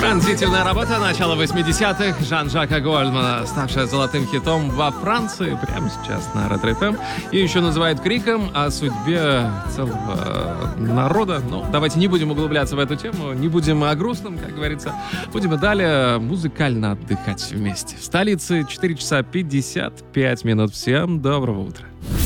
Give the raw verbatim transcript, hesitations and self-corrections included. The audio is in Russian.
Транзитивная работа начала восьмидесятых Жан-Жака Гольдмана, ставшая золотым хитом во Франции, прямо сейчас на Ретро-эф эм. Ее еще называют криком о судьбе целого народа. Но давайте не будем углубляться в эту тему, не будем о грустном, как говорится. Будем и далее музыкально отдыхать вместе. В столице четыре часа пятьдесят пять минут. Всем доброго утра.